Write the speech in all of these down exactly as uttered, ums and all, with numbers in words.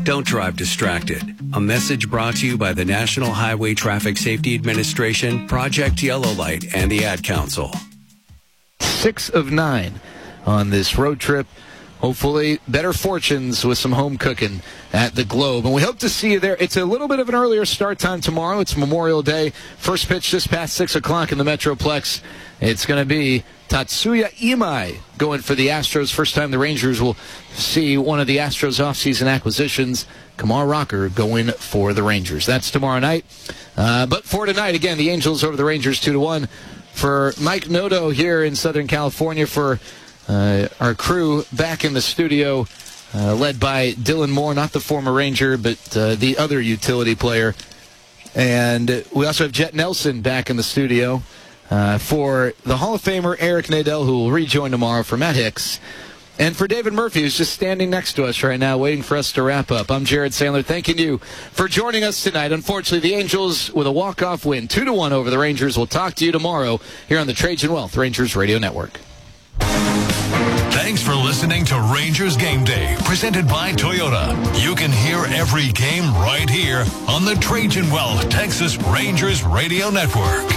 Don't drive distracted. A message brought to you by the National Highway Traffic Safety Administration, Project Yellow Light, and the Ad Council. Six of nine on this road trip. Hopefully, better fortunes with some home cooking at the Globe. And we hope to see you there. It's a little bit of an earlier start time tomorrow. It's Memorial Day. First pitch just past six o'clock in the Metroplex. It's going to be Tatsuya Imai going for the Astros. First time the Rangers will see one of the Astros offseason acquisitions, Kumar Rocker, going for the Rangers. That's tomorrow night. Uh, but for tonight, again, the Angels over the Rangers two to one. For Mike Noto here in Southern California, for uh, our crew back in the studio, uh, led by Dylan Moore, not the former Ranger, but uh, the other utility player. And we also have Jet Nelson back in the studio. Uh, for the Hall of Famer Eric Nadel, who will rejoin tomorrow, for Matt Hicks, and for David Murphy, who's just standing next to us right now, waiting for us to wrap up. I'm Jared Sandler, thanking you for joining us tonight. Unfortunately, the Angels with a walk-off win, two to one over the Rangers. We'll talk to you tomorrow here on the Trajan Wealth Rangers Radio Network. Thanks for listening to Rangers Game Day, presented by Toyota. You can hear every game right here on the Trajan Wealth Texas Rangers Radio Network.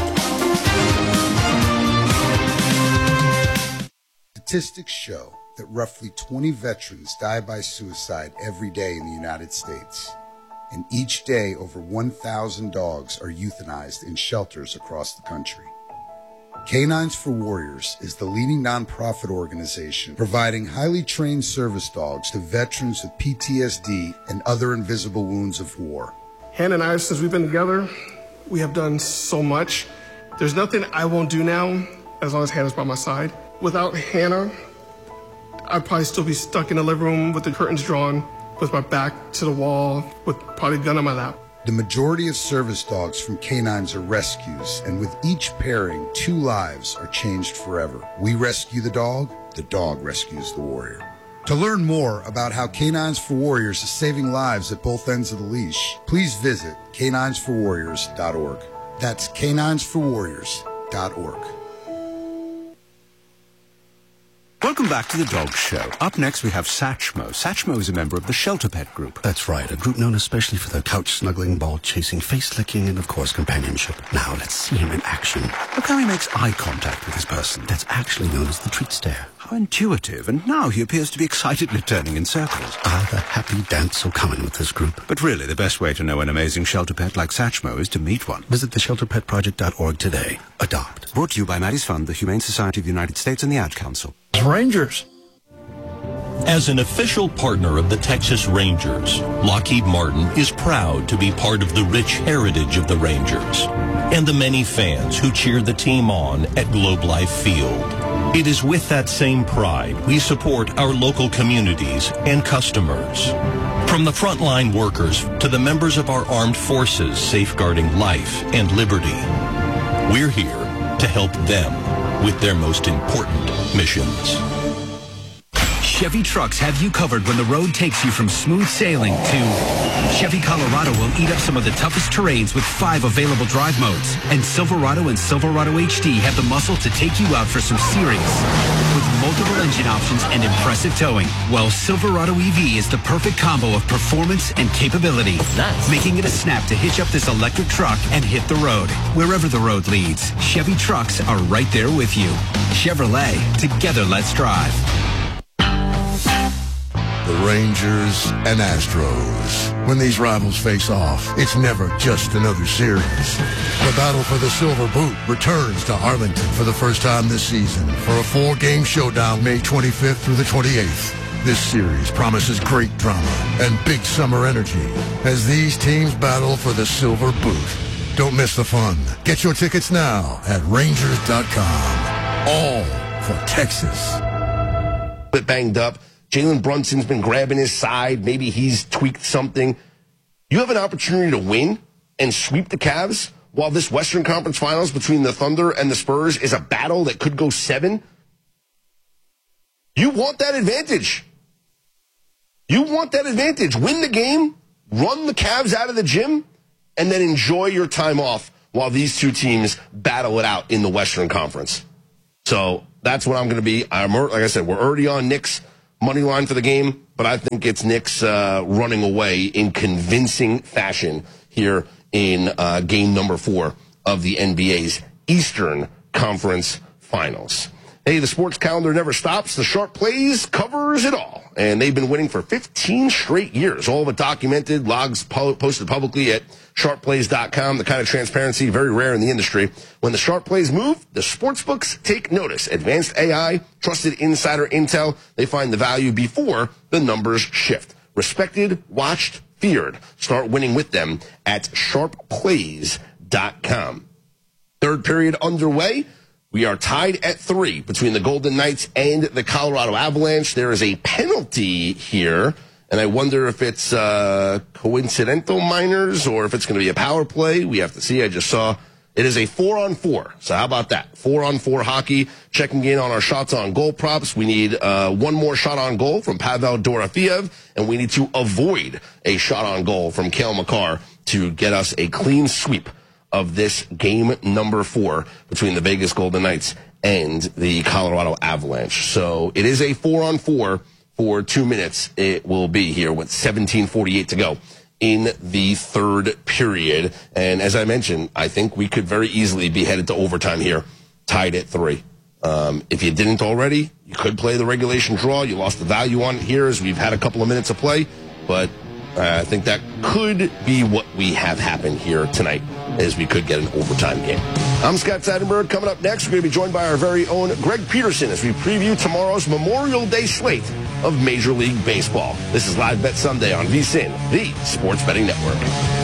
Statistics show that roughly twenty veterans die by suicide every day in the United States. And each day, over one thousand dogs are euthanized in shelters across the country. Canines for Warriors is the leading nonprofit organization providing highly trained service dogs to veterans with P T S D and other invisible wounds of war. Hannah and I, since we've been together, we have done so much. There's nothing I won't do now as long as Hannah's by my side. Without Hannah, I'd probably still be stuck in the living room with the curtains drawn, with my back to the wall, with probably a gun on my lap. The majority of service dogs from canines are rescues, and with each pairing, two lives are changed forever. We rescue the dog, the dog rescues the warrior. To learn more about how Canines for Warriors is saving lives at both ends of the leash, please visit canines for warriors dot org. That's canines for warriors dot org. Welcome back to the Dog Show. Up next, we have Satchmo. Satchmo is a member of the Shelter Pet Group. That's right, a group known especially for their couch-snuggling, ball-chasing, face-licking, and, of course, companionship. Now, let's see him in action. Look how he makes eye contact with his person. That's actually known as the treat stare. How intuitive, and now he appears to be excitedly turning in circles. Ah, the happy dance so common with this group. But really, the best way to know an amazing shelter pet like Satchmo is to meet one. Visit the shelter pet project dot org today. Adopt. Brought to you by Maddie's Fund, the Humane Society of the United States, and the Ad Council. Rangers. As an official partner of the Texas Rangers, Lockheed Martin is proud to be part of the rich heritage of the Rangers and the many fans who cheer the team on at Globe Life Field. It is with that same pride we support our local communities and customers. From the frontline workers to the members of our armed forces safeguarding life and liberty, we're here to help them with their most important missions. Chevy trucks have you covered when the road takes you from smooth sailing to Chevy Colorado will eat up some of the toughest terrains with five available drive modes. And Silverado and Silverado H D have the muscle to take you out for some serious with multiple engine options and impressive towing. Well, Silverado E V is the perfect combo of performance and capability, nice. Making it a snap to hitch up this electric truck and hit the road. Wherever the road leads, Chevy trucks are right there with you. Chevrolet, together let's drive. The Rangers and Astros. When these rivals face off, it's never just another series. The battle for the Silver Boot returns to Arlington for the first time this season for a four-game showdown May twenty-fifth through the twenty-eighth. This series promises great drama and big summer energy as these teams battle for the Silver Boot. Don't miss the fun. Get your tickets now at Rangers dot com. All for Texas. Bit banged up. Jalen Brunson's been grabbing his side. Maybe he's tweaked something. You have an opportunity to win and sweep the Cavs while this Western Conference Finals between the Thunder and the Spurs is a battle that could go seven. You want that advantage. You want that advantage. Win the game, run the Cavs out of the gym, and then enjoy your time off while these two teams battle it out in the Western Conference. So that's what I'm going to be. I'm, like I said, we're already on Knicks money line for the game. but I think it's Knicks uh, running away in convincing fashion here in uh, game number four of the N B A's Eastern Conference Finals. Hey, the sports calendar never stops. The Sharp Plays covers it all. And they've been winning for fifteen straight years. All of it documented, logs po- posted publicly at sharp plays dot com. The kind of transparency very rare in the industry. When the Sharp Plays move, the sportsbooks take notice. Advanced A I, trusted insider intel, they find the value before the numbers shift. Respected, watched, feared. Start winning with them at sharp plays dot com. Third period underway. We are tied at three between the Golden Knights and the Colorado Avalanche. There is a penalty here, and I wonder if it's uh, coincidental minors or if it's going to be a power play. We have to see. I just saw it is a four-on-four. So how about that? Four-on-four hockey. Checking in on our shots on goal props. We need uh, one more shot on goal from Pavel Dorofeev, and we need to avoid a shot on goal from Cale Makar to get us a clean sweep of this game number four between the Vegas Golden Knights and the Colorado Avalanche. So it is a four-on-four for two minutes. It will be here with seventeen forty-eight to go in the third period. And as I mentioned, I think we could very easily be headed to overtime here, tied at three. Um, if you didn't already, you could play the regulation draw. You lost the value on it here as we've had a couple of minutes of play, but I think that could be what we have happen here tonight, as we could get an overtime game. I'm Scott Seidenberg. Coming up next, we're going to be joined by our very own Greg Peterson as we preview tomorrow's Memorial Day slate of Major League Baseball. This is Live Bet Sunday on V S I N, the Sports Betting Network.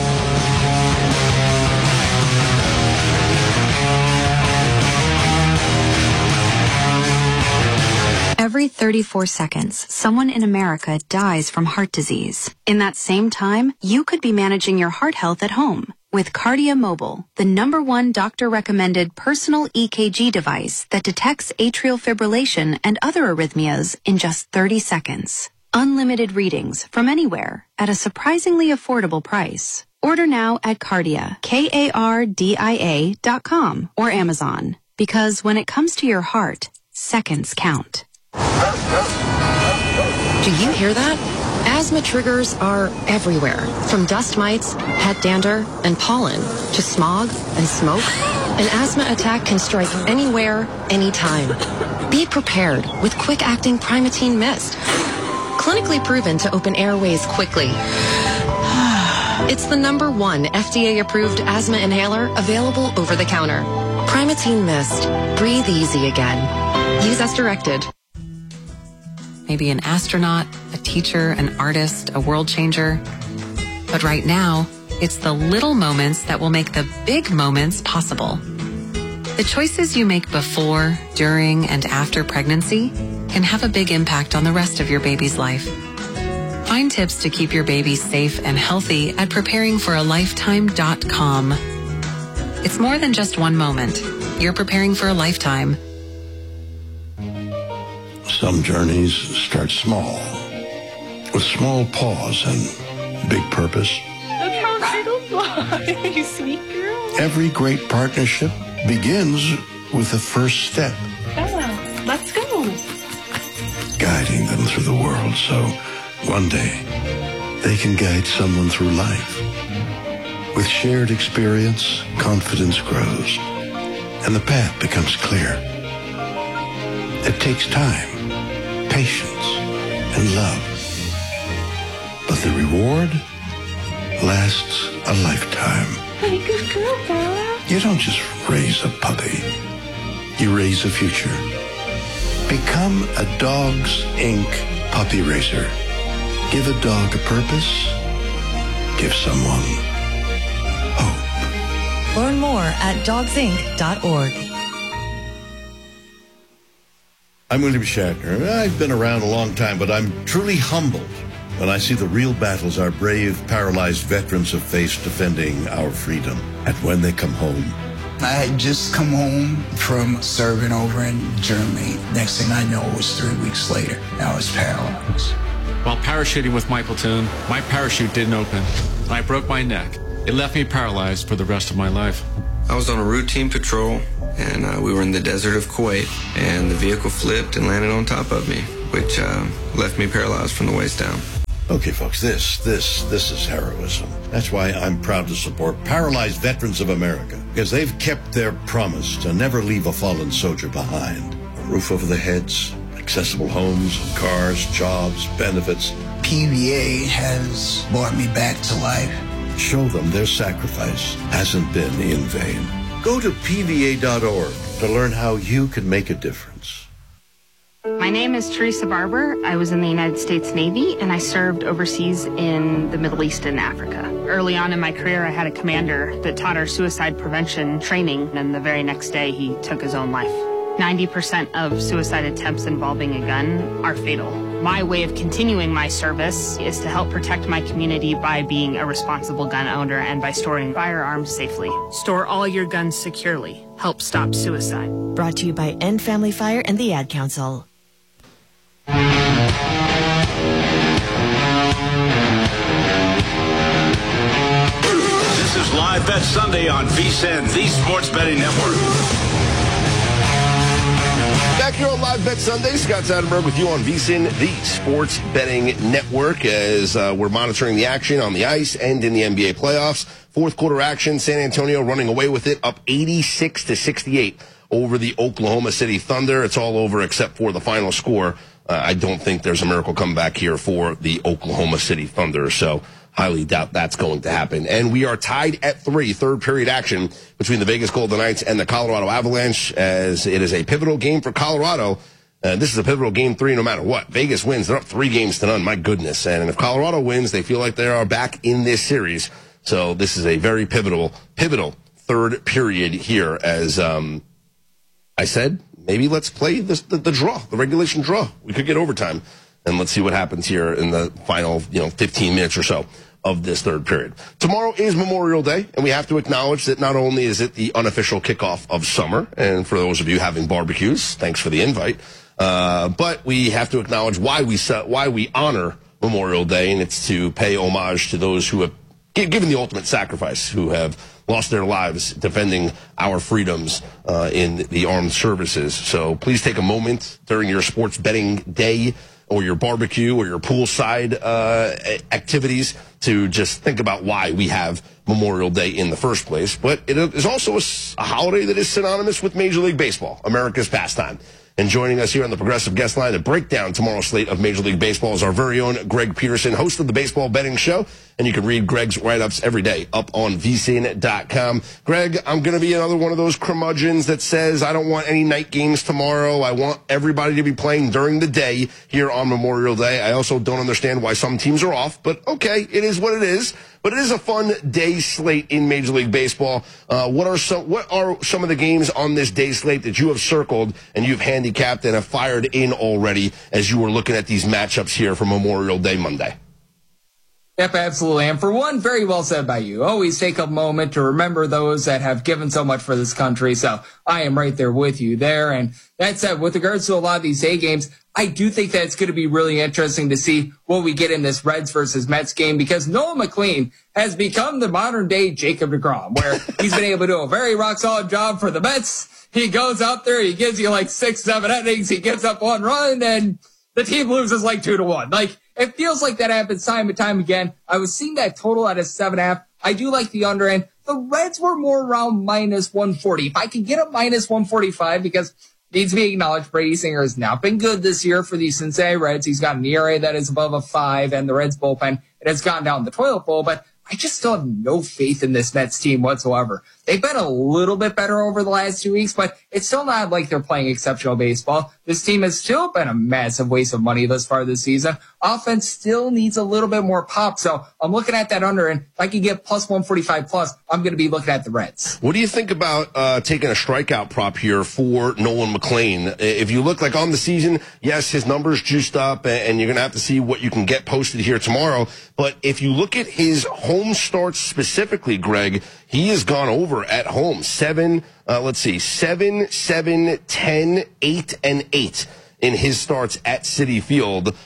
Every thirty-four seconds, someone in America dies from heart disease. In that same time, you could be managing your heart health at home with Cardia Mobile, the number one doctor-recommended personal E K G device that detects atrial fibrillation and other arrhythmias in just thirty seconds. Unlimited readings from anywhere at a surprisingly affordable price. Order now at Cardia, K A R D I A dot com or Amazon. Because when it comes to your heart, seconds count. Do you hear that? Asthma triggers are everywhere, from dust mites, pet dander, and pollen, to smog and smoke. An asthma attack can strike anywhere, anytime. Be prepared with quick-acting Primatene Mist. Clinically proven to open airways quickly. It's the number one F D A-approved asthma inhaler available over the counter. Primatene Mist. Breathe easy again. Use as directed. Maybe an astronaut, a teacher, an artist, a world changer. But right now, it's the little moments that will make the big moments possible. The choices you make before, during, and after pregnancy can have a big impact on the rest of your baby's life. Find tips to keep your baby safe and healthy at preparing for a lifetime dot com. It's more than just one moment. You're preparing for a lifetime. Some journeys start small, with small pause and big purpose. That's how it'll fly, you sweet girl. Every great partnership begins with the first step. Oh, let's go. Guiding them through the world so one day they can guide someone through life. With shared experience, confidence grows, and the path becomes clear. It takes time, patience, and love. But the reward lasts a lifetime. Hey, good girl, Bella. You don't just raise a puppy. You raise a future. Become a Dogs Incorporated puppy raiser. Give a dog a purpose. Give someone hope. Learn more at dogs inc dot org. I'm William Shatner. I've been around a long time, but I'm truly humbled when I see the real battles our brave, paralyzed veterans have faced defending our freedom. And when they come home, I had just come home from serving over in Germany. Next thing I know, it was three weeks later. I was paralyzed. While parachuting with my platoon, my parachute didn't open. I broke my neck. It left me paralyzed for the rest of my life. I was on a routine patrol, and uh, we were in the desert of Kuwait, and the vehicle flipped and landed on top of me, which uh, left me paralyzed from the waist down. Okay, folks, this, this, this is heroism. That's why I'm proud to support Paralyzed Veterans of America, because they've kept their promise to never leave a fallen soldier behind. A roof over their heads, accessible homes, cars, jobs, benefits. P V A has brought me back to life. Show them their sacrifice hasn't been in vain. Go to P V A dot org to learn how you can make a difference. My name is Teresa Barber. I was in the United States Navy, and I served overseas in the Middle East and Africa. Early on in my career, I had a commander that taught our suicide prevention training, and the very next day, he took his own life. ninety percent of suicide attempts involving a gun are fatal. My way of continuing my service is to help protect my community by being a responsible gun owner and by storing firearms safely. Store all your guns securely. Help stop suicide. Brought to you by End Family Fire and the Ad Council. This is Live Bet Sunday on V S I N, the Sports Betting Network. Back here on Live Bet Sunday, Scott Seidenberg with you on V S I N, the Sports Betting Network, as uh, we're monitoring the action on the ice and in the N B A playoffs. Fourth quarter action, San Antonio running away with it, up eighty-six to sixty-eight over the Oklahoma City Thunder. It's all over except for the final score. Uh, I don't think there's a miracle comeback here for the Oklahoma City Thunder, so highly doubt that's going to happen. And we are tied at three, third period action between the Vegas Golden Knights and the Colorado Avalanche, as it is a pivotal game for Colorado. Uh, this is a pivotal game three no matter what. Vegas wins. They're up three games to none. My goodness. And if Colorado wins, they feel like they are back in this series. So this is a very pivotal, pivotal third period here, as um, I said, maybe let's play this, the, the draw, the regulation draw. We could get overtime. And let's see what happens here in the final, you know, fifteen minutes or so of this third period. Tomorrow is Memorial Day, and we have to acknowledge that not only is it the unofficial kickoff of summer, and for those of you having barbecues, thanks for the invite, uh, but we have to acknowledge why we why we honor Memorial Day, and it's to pay homage to those who have given the ultimate sacrifice, who have lost their lives defending our freedoms uh, in the armed services. So please take a moment during your sports betting day or your barbecue or your poolside uh, activities to just think about why we have Memorial Day in the first place. But it is also a, a holiday that is synonymous with Major League Baseball, America's pastime. And joining us here on the Progressive Guest Line to break down tomorrow's slate of Major League Baseball is our very own Greg Peterson, host of the Baseball Betting Show. And you can read Greg's write-ups every day up on V S I N dot com. Greg, I'm going to be another one of those curmudgeons that says I don't want any night games tomorrow. I want everybody to be playing during the day here on Memorial Day. I also don't understand why some teams are off, but okay, it is what it is. But it is a fun day slate in Major League Baseball. Uh, what are some what are some of the games on this day slate that you have circled and you've handicapped and have fired in already as you were looking at these matchups here for Memorial Day Monday? Yep, absolutely. And for one, very well said by you. Always take a moment to remember those that have given so much for this country. So I am right there with you there. And that said, with regards to a lot of these day games, I do think that it's going to be really interesting to see what we get in this Reds versus Mets game, because Noah McLean has become the modern day Jacob deGrom, where he's been able to do a very rock solid job for the Mets. He goes out there, he gives you like six, seven innings, he gives up one run, and the team loses like two to one. Like, it feels like that happens time and time again. I was seeing that total at a seven and a half. I do like the under end. The Reds were more around minus one forty. If I could get a minus one forty-five, because it needs to be acknowledged, Brady Singer has not been good this year for the Cincinnati Reds. He's got an E R A that is above a five, and the Reds bullpen, it has gone down the toilet bowl, but I just still have no faith in this Mets team whatsoever. They've been a little bit better over the last two weeks, but it's still not like they're playing exceptional baseball. This team has still been a massive waste of money thus far this season. Offense still needs a little bit more pop, so I'm looking at that under, and if I can get plus one forty-five plus, I'm going to be looking at the Reds. What do you think about uh, taking a strikeout prop here for Nolan McLean? If you look like on the season, yes, his numbers juiced up, and you're going to have to see what you can get posted here tomorrow. But if you look at his home starts specifically, Greg, he has gone over at home. Seven, uh, let's see, seven, seven, ten, eight, and eight in his starts at Citi Field.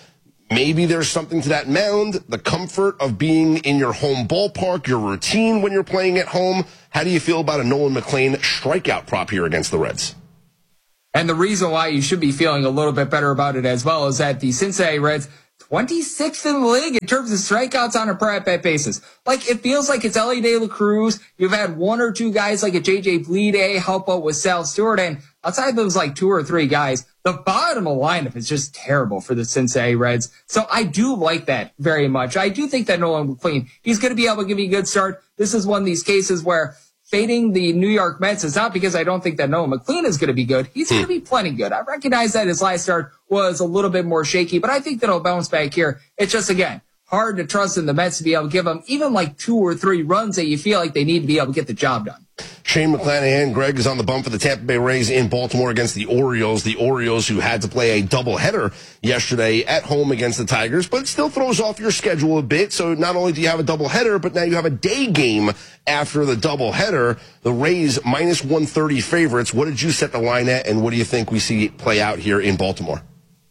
maybe there's something to that mound, the comfort of being in your home ballpark, your routine when you're playing at home. How do you feel about a Nolan McLean strikeout prop here against the Reds? And the reason why you should be feeling a little bit better about it as well is that the Cincinnati Reds, twenty-sixth in the league in terms of strikeouts on a per at-bat basis. Like, it feels like it's Elly De La Cruz. You've had one or two guys like a J J Bleday help out with Sal Stewart, and outside those like two or three guys, the bottom of the lineup is just terrible for the Cincinnati Reds. So I do like that very much. I do think that Nolan McLean, he's going to be able to give you a good start. This is one of these cases where fading the New York Mets is not because I don't think that Nolan McLean is going to be good. He's going to be plenty good. I recognize that his last start was a little bit more shaky, but I think that he'll bounce back here. It's just, again, hard to trust in the Mets to be able to give them even like two or three runs that you feel like they need to be able to get the job done. Shane McClanahan, Greg, is on the bump for the Tampa Bay Rays in Baltimore against the Orioles. The Orioles who had to play a doubleheader yesterday at home against the Tigers, but it still throws off your schedule a bit. So not only do you have a doubleheader, but now you have a day game after the doubleheader. The Rays minus one thirty favorites. What did you set the line at, and what do you think we see play out here in Baltimore?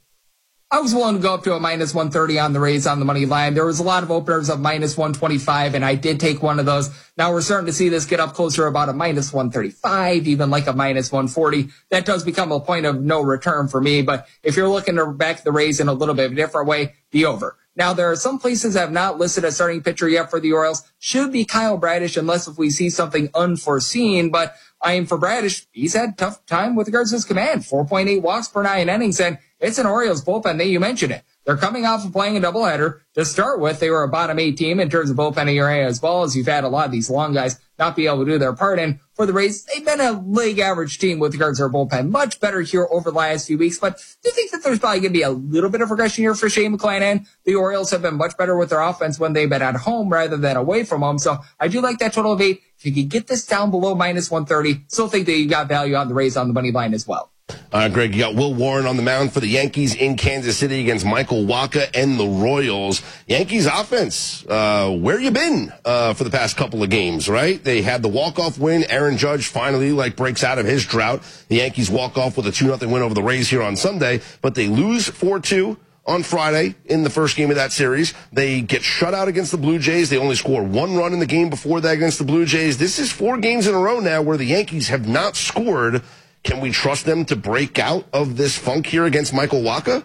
I was willing to go up to a minus one thirty on the Rays on the money line. There was a lot of openers of minus one twenty-five, and I did take one of those. Now we're starting to see this get up closer to about a minus one thirty-five, even like a minus one forty. That does become a point of no return for me, but if you're looking to back the Rays in a little bit of a different way, the over. Now, there are some places that have not listed a starting pitcher yet for the Orioles. Should be Kyle Bradish, unless if we see something unforeseen, but I am for Bradish. He's had a tough time with regards to his command. four point eight walks per nine innings, and it's an Orioles bullpen. That you mentioned it. They're coming off of playing a doubleheader. To start with, they were a bottom eight team in terms of bullpen E R A, as well as you've had a lot of these long guys not be able to do their part. And for the Rays, they've been a league average team with regards to their bullpen. Much better here over the last few weeks. But do you think that there's probably going to be a little bit of regression here for Shane McClanahan? The Orioles have been much better with their offense when they've been at home rather than away from home. So I do like that total of eight. If you could get this down below minus one thirty, still think that you got value on the Rays on the money line as well. Uh, Greg, you got Will Warren on the mound for the Yankees in Kansas City against Michael Wacha and the Royals. Yankees offense, uh, where you been uh, for the past couple of games, right? They had the walk-off win. Aaron Judge finally like breaks out of his drought. The Yankees walk off with a two nothing win over the Rays here on Sunday, but they lose four two. On Friday in the first game of that series. They get shut out against the Blue Jays. They only score one run in the game before that against the Blue Jays. This is four games in a row now where the Yankees have not scored. Can we trust them to break out of this funk here against Michael Wacha?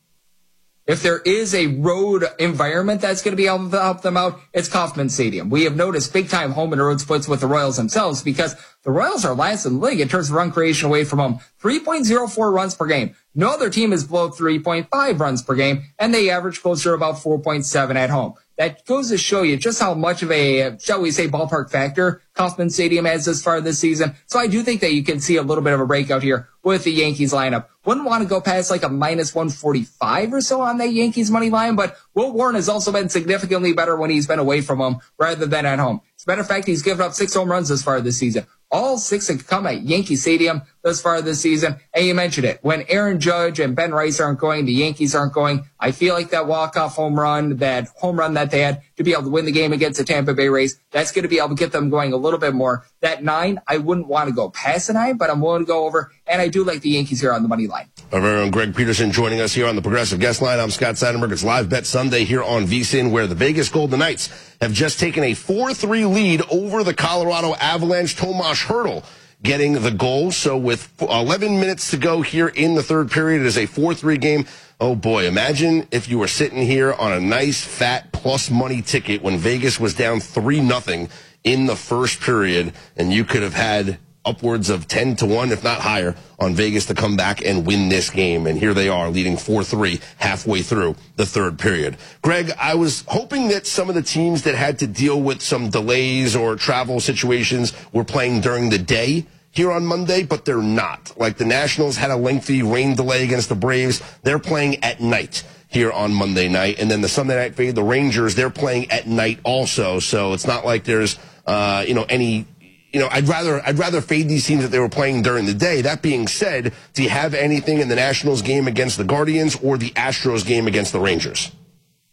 If there is a road environment that's going to be able to help them out, it's Kauffman Stadium. We have noticed big-time home and road splits with the Royals themselves because the Royals are last in the league in terms of run creation away from home. three point oh four runs per game. No other team is below three point five runs per game, and they average closer to about four point seven at home. That goes to show you just how much of a, shall we say, ballpark factor Kauffman Stadium has this far this season. So I do think that you can see a little bit of a breakout here with the Yankees lineup. Wouldn't want to go past like a minus one forty-five or so on that Yankees money line, but Will Warren has also been significantly better when he's been away from home rather than at home. As a matter of fact, he's given up six home runs this far this season. All six have come at Yankee Stadium thus far this season. And you mentioned it. When Aaron Judge and Ben Rice aren't going, the Yankees aren't going. I feel like that walk-off home run, that home run that they had to be able to win the game against the Tampa Bay Rays, that's going to be able to get them going a little bit more. That nine, I wouldn't want to go past the nine, but I'm willing to go over. And I do like the Yankees here on the money line. Our very own Greg Peterson joining us here on the Progressive Guest Line. I'm Scott Seidenberg. It's Live Bet Sunday here on VSiN, where the Vegas Golden Knights have just taken a four three lead over the Colorado Avalanche. Tomas Hertl getting the goal. So with eleven minutes to go here in the third period, it is a four three game. Oh, boy, imagine if you were sitting here on a nice, fat, plus money ticket when Vegas was down three nothing in the first period, and you could have had upwards of ten to one, if not higher, on Vegas to come back and win this game. And here they are leading four three halfway through the third period. Greg, I was hoping that some of the teams that had to deal with some delays or travel situations were playing during the day here on Monday, but they're not. Like the Nationals had a lengthy rain delay against the Braves. They're playing at night here on Monday night. And then the Sunday night fade, the Rangers, they're playing at night also. So it's not like there's, uh, you know, any, you know, I'd rather, I'd rather fade these teams that they were playing during the day. That being said, do you have anything in the Nationals game against the Guardians or the Astros game against the Rangers?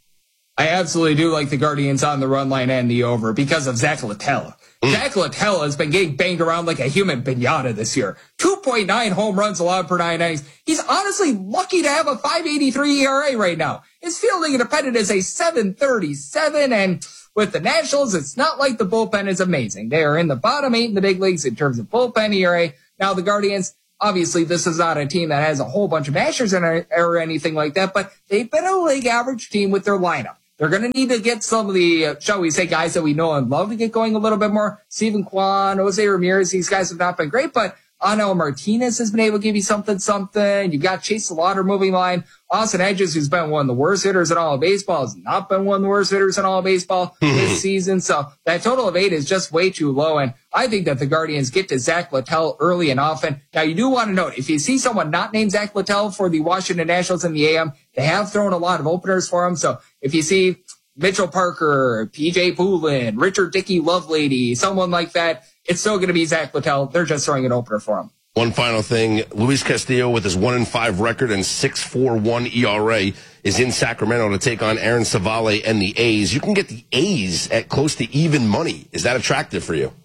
I absolutely do like the Guardians on the run line and the over because of Zach Littell. Mm. Zach Littell has been getting banged around like a human pinata this year. two point nine home runs allowed per nine innings. He's honestly lucky to have a five eighty-three E R A right now. His fielding independent is a seven thirty-seven, and with the Nationals, it's not like the bullpen is amazing. They are in the bottom eight in the big leagues in terms of bullpen E R A. Now, the Guardians, obviously, this is not a team that has a whole bunch of mashers in it or anything like that, but they've been a league average team with their lineup. They're going to need to get some of the, uh, shall we say, guys that we know and love to get going a little bit more. Steven Kwan, Jose Ramirez, these guys have not been great, but Angel Martinez has been able to give you something, something. You've got Chase Slaughter moving line. Austin Hedges, who's been one of the worst hitters in all of baseball, has not been one of the worst hitters in all of baseball this season. So that total of eight is just way too low. And I think that the Guardians get to Zach Littell early and often. Now, you do want to note, if you see someone not named Zach Littell for the Washington Nationals in the A M, they have thrown a lot of openers for him. So if you see Mitchell Parker, P J Poulin, Richard Dickey Lovelady, someone like that, it's still going to be Zach Littell. They're just throwing an opener for him. One final thing, Luis Castillo with his one and five record and six point four one E R A is in Sacramento to take on Aaron Savale and the A's. You can get the A's at close to even money. Is that attractive for you?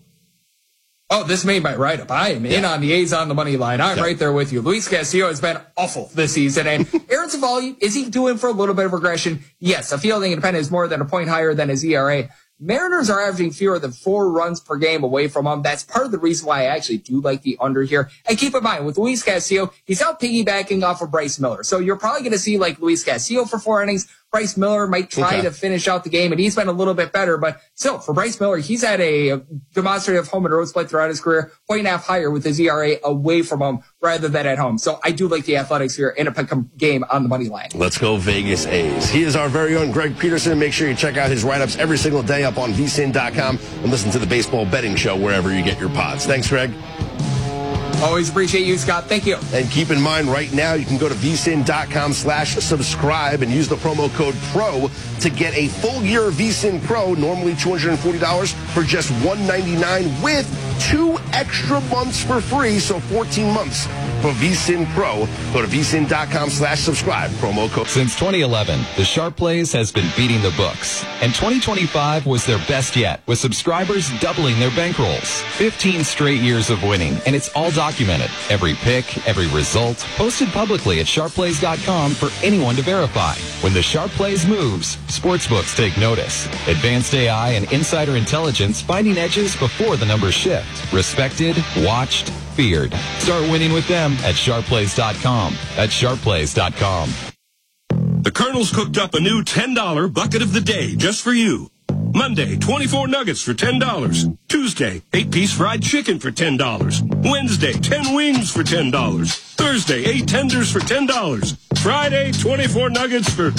Oh, this made my write-up. I am yeah. in on the A's on the money line. I'm yeah. right there with you. Luis Castillo has been awful this season. And Aaron Savale, is he doing for a little bit of regression? Yes, a fielding independent is more than a point higher than his E R A. Mariners are averaging fewer than four runs per game away from him. That's part of the reason why I actually do like the under here. And keep in mind, with Luis Castillo, he's out piggybacking off of Bryce Miller. So you're probably going to see like Luis Castillo for four innings. Bryce Miller might try okay. to finish out the game, and he's been a little bit better. But still, for Bryce Miller, he's had a demonstrative home and road split throughout his career, point and a half higher with his E R A away from home rather than at home. So I do like the Athletics here in a pick game on the money line. Let's go Vegas A's. He is our very own Greg Peterson. Make sure you check out his write-ups every single day up on V S I N dot com and listen to the Baseball Betting Show wherever you get your pods. Thanks, Greg. Always appreciate you, Scott. Thank you. And keep in mind, right now, you can go to V S I N dot com slash subscribe and use the promo code PRO to get a full year of V S I N Pro, normally two hundred forty dollars, for just one hundred ninety-nine dollars with two extra months for free, so fourteen months for V S I N Pro. Go to V S I N dot com slash subscribe, promo code. Since twenty eleven, the Sharp Plays has been beating the books, and twenty twenty-five was their best yet, with subscribers doubling their bankrolls. fifteen straight years of winning, and it's all documented. Every pick, every result, posted publicly at sharp plays dot com for anyone to verify. When the Sharp Plays moves, sportsbooks take notice. Advanced A I and insider intelligence finding edges before the numbers shift. Respected, watched, feared. Start winning with them at sharp plays dot com. That's sharp plays dot com. The Colonel's cooked up a new ten dollar bucket of the day just for you. Monday, twenty-four nuggets for ten dollars. Tuesday, eight-piece fried chicken for ten dollars. Wednesday, ten wings for ten dollars. Thursday, eight tenders for ten dollars. Friday, twenty-four nuggets for